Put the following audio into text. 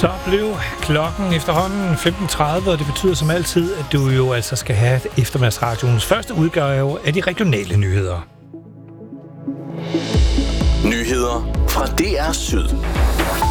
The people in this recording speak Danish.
Så blev klokken efterhånden 15.30, og det betyder som altid, at du jo altså skal have eftermiddagsradioens første udgave af de regionale nyheder. Nyheder fra DR Syd.